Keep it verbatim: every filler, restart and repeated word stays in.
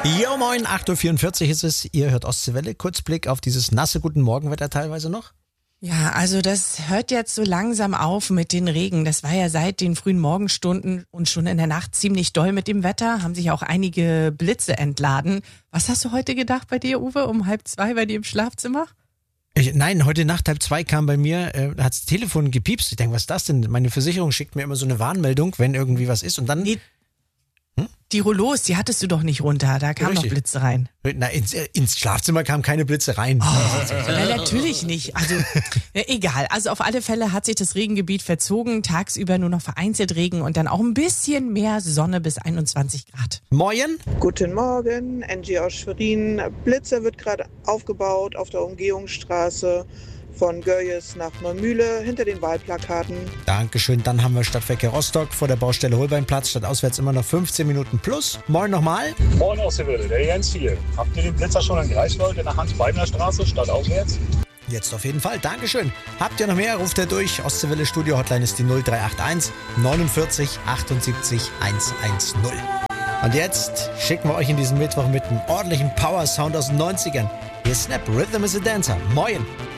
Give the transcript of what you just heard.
Jo, moin, acht Uhr vierundvierzig ist es. Ihr hört Ostseewelle. Kurzblick auf dieses nasse Guten Morgenwetter teilweise noch. Ja, also das hört jetzt so langsam auf mit den Regen. Das war ja seit den frühen Morgenstunden und schon in der Nacht ziemlich doll mit dem Wetter. Haben sich auch einige Blitze entladen. Was hast du heute gedacht bei dir, Uwe, um halb zwei bei dir im Schlafzimmer? Ich, nein, heute Nacht halb zwei kam bei mir, äh, hat das Telefon gepiepst. Ich denke, was ist das denn? Meine Versicherung schickt mir immer so eine Warnmeldung, wenn irgendwie was ist. Und dann... Nee. Die Rollos, die hattest du doch nicht runter, da kamen noch Blitze rein. Na, ins, äh, ins Schlafzimmer kamen keine Blitze rein. Oh, na, natürlich nicht. Also ja, egal. Also auf alle Fälle hat sich das Regengebiet verzogen. Tagsüber nur noch vereinzelt Regen und dann auch ein bisschen mehr Sonne bis einundzwanzig Grad. Moin. Guten Morgen, Angie aus Schwerin. Blitzer wird gerade aufgebaut auf der Umgehungsstraße von Görjes nach Neumühle hinter den Wahlplakaten. Dankeschön. Dann haben wir Stadtverkehr Rostock vor der Baustelle Holbeinplatz. Statt auswärts immer noch fünfzehn Minuten plus. Moin nochmal. Moin aus der Wille, der Jens hier. Habt ihr den Blitzer schon in Greifswald in der Hans-Beidner-Straße statt auswärts? Jetzt auf jeden Fall. Dankeschön. Habt ihr noch mehr? Ruft er durch. Ostseewelle Studio Hotline ist die null drei acht eins neunundvierzig achtundsiebzig hundertzehn. Und jetzt schicken wir euch in diesen Mittwoch mit einem ordentlichen Power-Sound aus den neunzigern. Hier ist Snap, Rhythm is a Dancer. Moin.